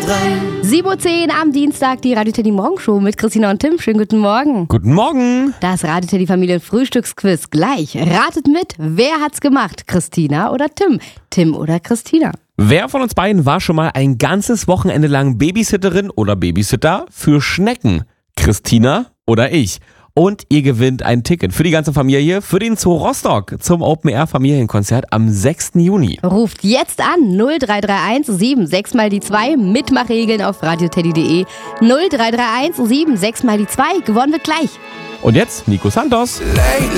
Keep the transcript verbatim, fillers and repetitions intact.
sieben Uhr zehn am Dienstag, die Radio Teddy Morgenshow mit Christina und Tim. Schönen guten Morgen. Guten Morgen. Das Radio Teddy Familien Frühstücksquiz gleich. Ratet mit, wer hat's gemacht? Christina oder Tim? Tim oder Christina? Wer von uns beiden war schon mal ein ganzes Wochenende lang Babysitterin oder Babysitter für Schnecken? Christina oder ich? Und ihr gewinnt ein Ticket für die ganze Familie für den Zoo Rostock zum Open-Air-Familienkonzert am sechsten Juni. Ruft jetzt an null drei drei eins sieben sechs mal die zwei. Mitmachregeln auf radioteddy punkt de. null drei drei eins sieben sechs mal die zwei. Gewonnen wird gleich. Und jetzt Nico Santos. Lately